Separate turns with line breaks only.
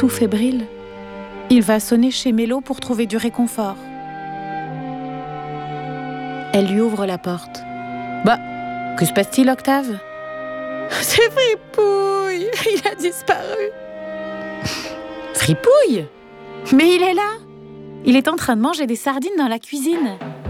Tout fébrile, il va sonner chez Mélo pour trouver du réconfort. Elle lui ouvre la porte. « Bah, que se passe-t-il, Octave ?»« C'est Fripouille, il a disparu. » »« Fripouille ? Mais il est là. Il est en train de manger des sardines dans la cuisine.